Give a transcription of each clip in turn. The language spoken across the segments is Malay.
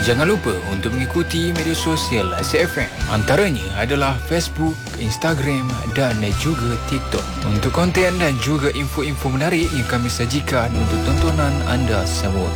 Jangan lupa untuk mengikuti media sosial Asyik FM. Antaranya adalah Facebook, Instagram dan juga TikTok. Untuk konten dan juga info-info menarik yang kami sajikan untuk tontonan anda semua.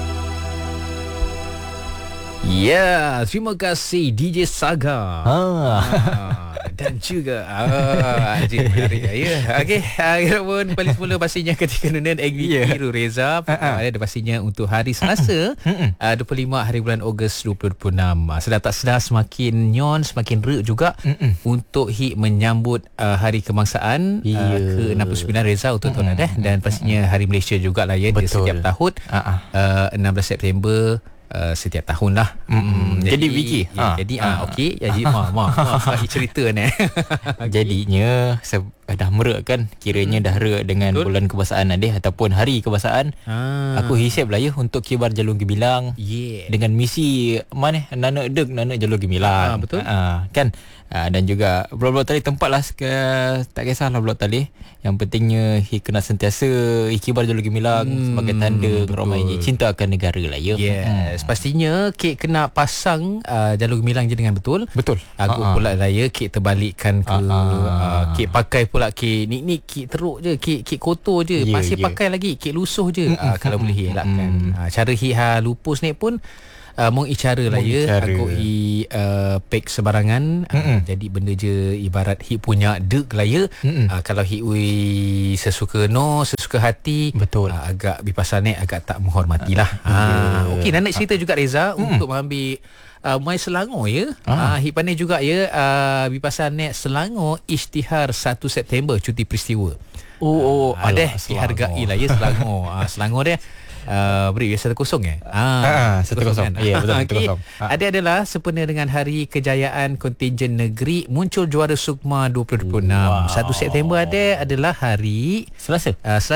Ya, terima kasih DJ Saga. Dan juga Haji menarik ya. Okey, kita pun paling semula pastinya ketika nunan aktiviti Reza ada pastinya untuk hari Selasa 25 hari bulan Ogos 2026. Sedar tak sedar semakin nyon, semakin rek juga untuk menyambut hari kebangsaan ke-69 Reza untuk tahun dan pastinya hari Malaysia jugalah ya di setiap tahun 16 September setiap tahun lah. Jadi Vicky jadi okey jadi bagi cerita ni. Jadinya dah merak kan, kiranya dah rek dengan bulan kebangsaan ataupun hari kebangsaan. Aku hisap lah ya untuk kibar Jalur Gemilang dengan misi mana Nana Deg Nana Jalur Gemilang. Betul. Kan dan juga blok-blok tali tempat lah tak kisahlah blok tali, yang pentingnya kena sentiasa kibar Jalur Gemilang sebagai tanda ramai cinta akan negara lah ya. Pastinya kek kena pasang Jalur Gemilang je dengan betul. Aku pula lah ya kek terbalikkan ke kek pakai pula kek ni kek teruk je, kek kotor je, masih pakai lagi kek lusuh je. Kalau boleh elakkan. Cara lupus ni pun mong icara lah ya, aku pack sebarangan. Jadi benda je ibarat punya dek lah ya. Kalau sesuka sesuka hati, betul. Agak bipasan agak tak menghormatilah. Okey, nak cerita juga Reza untuk mengambil Mai Selangor ya. Hip pandai juga ya. Bipasan Selangor isytihar 1 September cuti peristiwa. Ada dihargai lah ya Selangor. Selangor dia beri 1-0 1-0. Ya, betul. Ada adalah sempena dengan hari kejayaan kontingen negeri muncul juara Sukma 2026. 1 September adalah hari Selasa.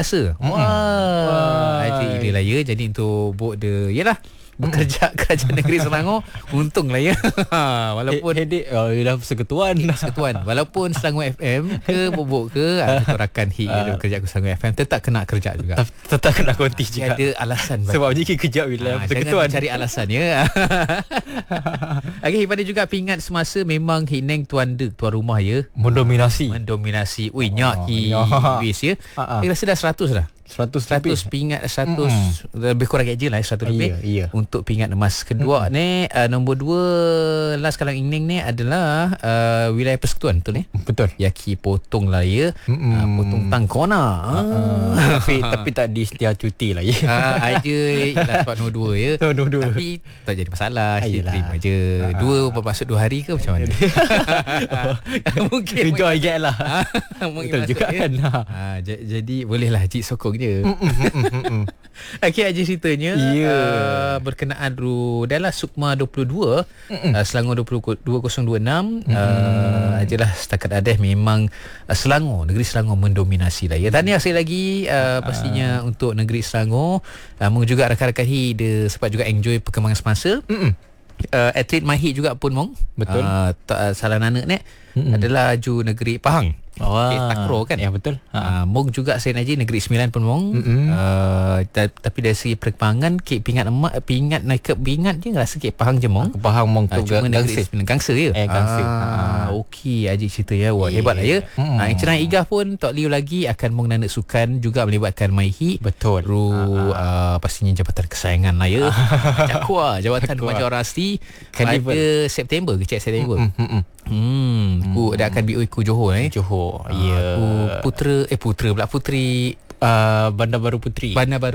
Jadi inilah ya. Jadi untuk bok dia yalah bekerja kerajaan negeri Selangor untunglah ya. Walaupun dah persekutuan walaupun Selangor FM ke bobok ke rakan kerja aku Selangor FM tetap kena kerja juga, tetap kena konti juga. Ada alasan sebab jika kerja wilayah persekutuan cari alasan ya. Pada juga pingat semasa memang hineng tuan rumah ya mendominasi. Ui nyak wis ya. Rasa dah 100 dah. 100 pingat 100 lebih kurang je lah 100 lebih untuk pingat emas kedua ni. Nombor 2 last kalau ingin ni adalah wilayah persekutuan betul ni. Betul. Yaki potong lah ya. Potong tangkona. Tapi tak di setiap cuti lah ya. Aja ialah sebab nombor 2 ya. Tapi tak jadi masalah, terima je. 2 bermaksud 2 hari ke macam mana? Mungkin enjoy je lah. Betul juga kan. Jadi bolehlah Cik sokong je. Okey, aja ceritanya berkenaan dalam Sukma 22 Selangor 2026 ajalah setakat ada memang negeri Selangor mendominasi lah ya. Tahniah sekali lagi pastinya untuk negeri Selangor. Juga rakan-rakan sempat juga enjoy perkembangan semasa. Atlet mahir juga pun mong betul. Salah anak ni adalah ju negeri Pahang. Takro kan. Ya betul. Mong juga saya naji negeri Sembilan pun mong. Tapi dari segi perkembangan kek pingat naik ke pingat je rasa kek Pahang je mong. Pahang mong tu negeri Sembilan Gangsa ya. Gangsa. Okey aji cerita ya. Wah hebat lah ya. Cerah Igah pun tak liu lagi akan mong nanak sukan juga melibatkan Maihi. Betul. Pastinya jabatan kesayangan lah ya. Jakwa jabatan Major Asli pada September ke September. Ku dah akan BOI ku Johor Johor. Ya. Putera pula puteri Bandar Baru Puteri.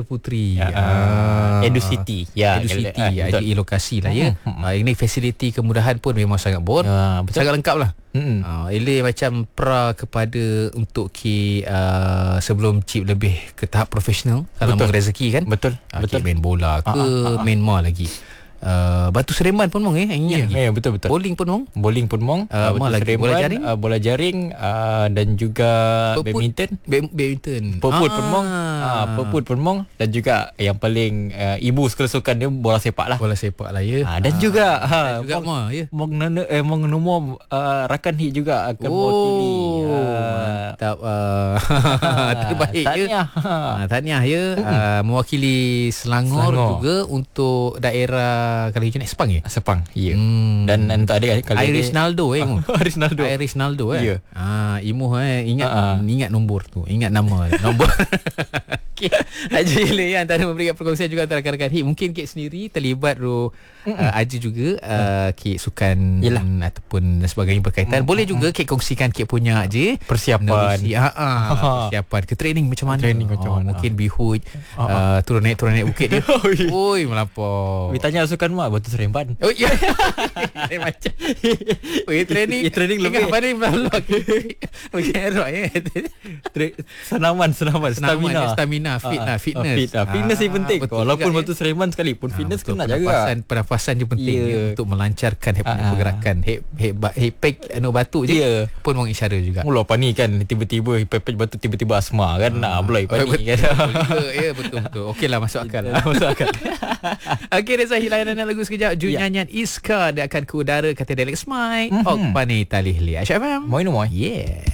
Edu City. Edu City. Jadi lokasi lah ya. Ini fasiliti kemudahan pun memang sangat sangat lengkap lah. Ele macam kepada untuk sebelum Cip lebih ke tahap profesional kalau mau rezeki kan. Betul. Main bola ke main mall lagi. Batu Seremban pun mong betul. Bowling pun mong. Batu Seremban, bola jaring dan juga badminton. Peput pun mong dan juga yang paling ibu sukan dia bola sepak lah ya. Dan juga mong nombor rakan hit juga akan mewakili. Mantap. Terbaik ya. Tahniah ya. Mewakili Selangor juga untuk daerah kalau hijau naik Sepang ya? Sepang. Ya. Dan untuk adik kalau Iris Naldo Iris Naldo. Iris Naldo Ya. Imuh ingat nombor tu, ingat nama nombor. Okay. Haji Ile antara memberikan perkongsian juga antara rakan-rakan HIP. Mungkin Kek sendiri terlibat Haji juga Kek sukan ataupun sebagainya berkaitan. Boleh juga Kek kongsikan Kek punya je persiapan. Persiapan ke training macam mana? Mungkin bihut turun naik bukit dia. Oi melampau. Tanya sukan mak Batu Seremban. Oh ya. Macam. Training lebih apa ni vlog. Macam error ya. Senaman Stamina fitness. Fitness yang penting. Walaupun Batu Seremban sekalipun fitness kena jaga. Pernafasan je penting untuk melancarkan pergerakan. Hepek batu je pun mengisyara juga. Mula apa ni kan tiba-tiba hepek batu tiba-tiba asma kan. Belai panik kan. Ya betul. Okeylah masuk akal. Okey Reza hilangan lagu sekejap. Nyanyian Iska dia akan ke udara kata Alex Mike. Ok pani talih li. Aisyah FM. Moi. Yeah.